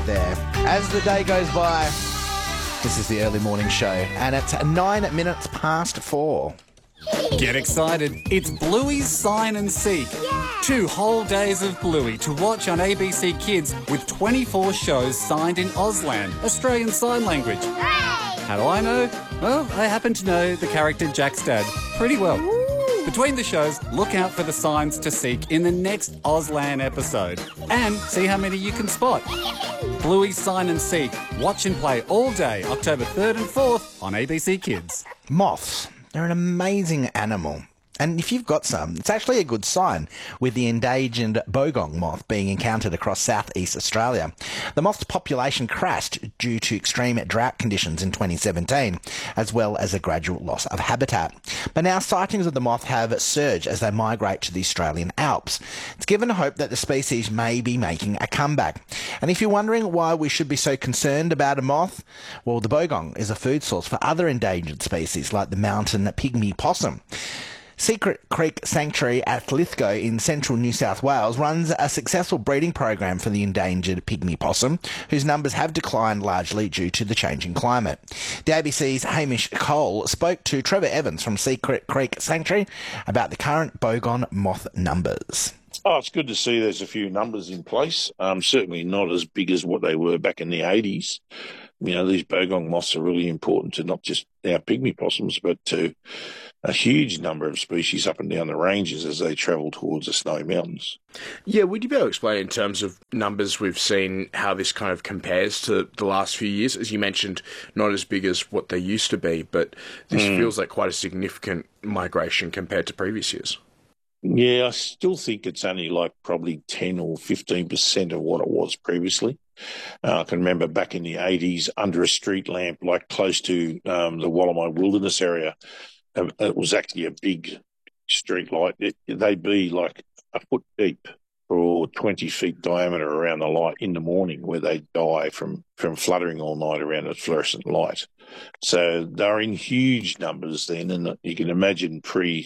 there. As the day goes by, this is the early morning show, and it's 9 minutes past 4. Get excited. It's Bluey's Sign and Seek. 2 whole days of Bluey to watch on ABC Kids with 24 shows signed in Auslan, Australian Sign Language. How do I know? Well, I happen to know the character Jack's dad pretty well. Between the shows, look out for the signs to seek in the next Auslan episode and see how many you can spot. Bluey's Sign and Seek. Watch and play all day, October 3rd and 4th on ABC Kids. Moths. They're an amazing animal. And if you've got some, it's actually a good sign, with the endangered bogong moth being encountered across southeast Australia. The moth's population crashed due to extreme drought conditions in 2017, as well as a gradual loss of habitat. But now sightings of the moth have surged as they migrate to the Australian Alps. It's given hope that the species may be making a comeback. And if you're wondering why we should be so concerned about a moth, well, the bogong is a food source for other endangered species like the mountain pygmy possum. Secret Creek Sanctuary at Lithgow in central New South Wales runs a successful breeding program for the endangered pygmy possum, whose numbers have declined largely due to the changing climate. The ABC's Hamish Cole spoke to Trevor Evans from Secret Creek Sanctuary about the current bogong moth numbers. Oh, it's good to see there's a few numbers in place. Certainly not as big as what they were back in the 80s. You know, these bogong moths are really important to not just our pygmy possums, but to a huge number of species up and down the ranges as they travel towards the Snowy Mountains. Yeah, would you be able to explain in terms of numbers we've seen how this kind of compares to the last few years? As you mentioned, not as big as what they used to be, but this feels like quite a significant migration compared to previous years. Yeah, I still think it's only like probably 10 or 15% of what it was previously. I can remember back in the 80s, under a street lamp, like close to the Wollamai Wilderness area, it was actually a big street light. They'd be like a foot deep or 20 feet diameter around the light in the morning, where they'd die from fluttering all night around a fluorescent light. So they're in huge numbers then, and you can imagine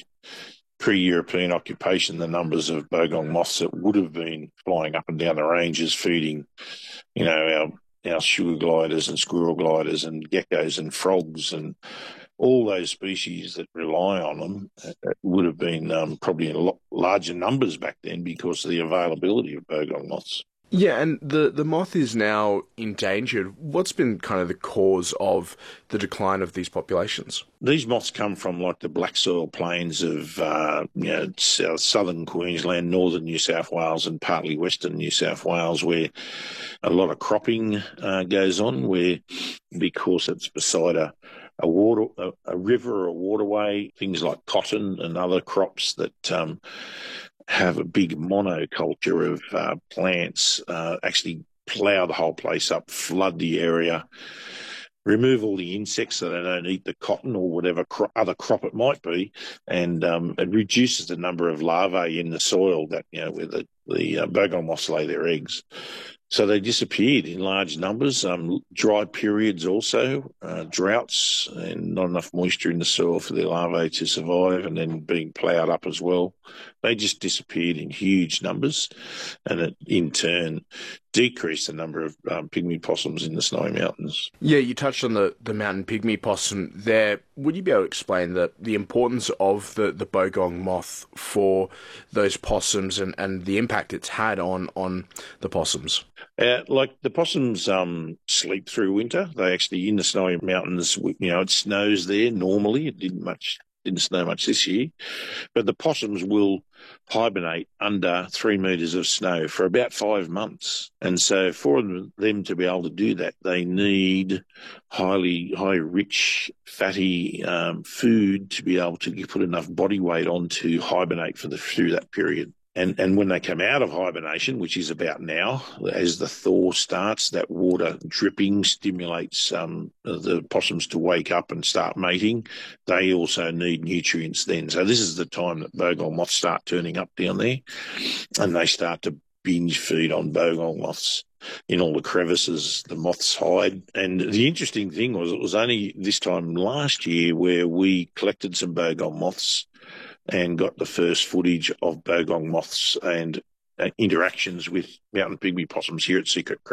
pre-European occupation, the numbers of bogong moths that would have been flying up and down the ranges feeding, you know, our sugar gliders and squirrel gliders and geckos and frogs and all those species that rely on them. Would have been probably in a lot larger numbers back then because of the availability of bogong moths. Yeah, and the moth is now endangered. What's been kind of the cause of the decline of these populations? These moths come from like the black soil plains of southern Queensland, northern New South Wales and partly western New South Wales, where a lot of cropping goes on, where because it's beside a river or a waterway, things like cotton and other crops that have a big monoculture of plants, actually plough the whole place up, flood the area, remove all the insects so they don't eat the cotton or whatever other crop it might be, and it reduces the number of larvae in the soil that, you know, where the bogong moths lay their eggs. So they disappeared in large numbers. Dry periods also, droughts and not enough moisture in the soil for the larvae to survive, and then being ploughed up as well. They just disappeared in huge numbers, and it in turn decreased the number of pygmy possums in the Snowy Mountains. Yeah, you touched on the mountain pygmy possum there. Would you be able to explain the importance of the bogong moth for those possums and the impact it's had on the possums? Like the possums sleep through winter. They actually, in the Snowy Mountains, you know, it snows there normally. It didn't snow much this year, but the possums will hibernate under 3 metres of snow for about 5 months. And so for them to be able to do that, they need high rich, fatty food to be able to put enough body weight on to hibernate through that period. And when they come out of hibernation, which is about now, as the thaw starts, that water dripping stimulates the possums to wake up and start mating. They also need nutrients then. So this is the time that bogong moths start turning up down there, and they start to binge feed on bogong moths in all the crevices the moths hide. And the interesting thing was, it was only this time last year where we collected some bogong moths and got the first footage of bogong moths and interactions with mountain pygmy possums here at Secret Creek.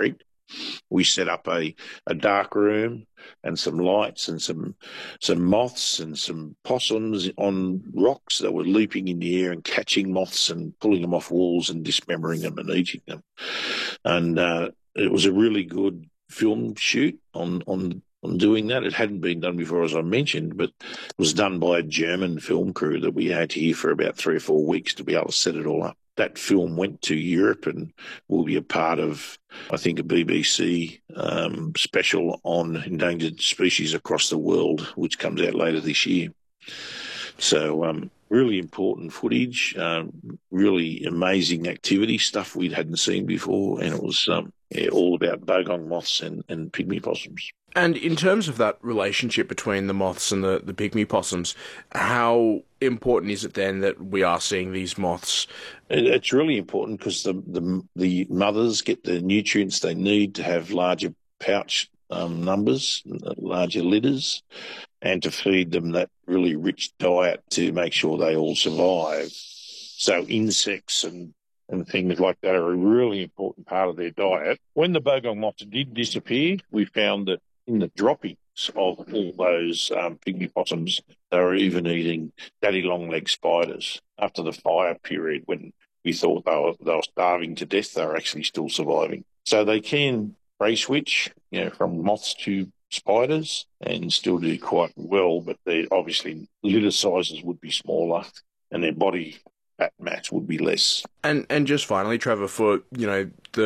We set up a dark room and some lights and some moths and some possums on rocks that were leaping in the air and catching moths and pulling them off walls and dismembering them and eating them. And it was a really good film shoot on doing that. It hadn't been done before, as I mentioned, but it was done by a German film crew that we had here for about 3 or 4 weeks to be able to set it all up. That film went to Europe and will be a part of, I think, a BBC special on endangered species across the world, which comes out later this year. So really important footage, really amazing activity, stuff we hadn't seen before, and it was all about bogong moths and pygmy possums. And in terms of that relationship between the moths and the pygmy possums, how important is it then that we are seeing these moths? It's really important because the mothers get the nutrients they need to have larger pouch numbers, larger litters, and to feed them that really rich diet to make sure they all survive. So insects and things like that are a really important part of their diet. When the bogong moths did disappear, we found that in the droppings of all those pygmy possums, they were even eating daddy long-legged spiders. After the fire period, when we thought they were starving to death, they were actually still surviving. So they can prey switch, from moths to spiders and still do quite well, but their obviously litter sizes would be smaller and their body fat mass would be less. And just finally, Trevor, for the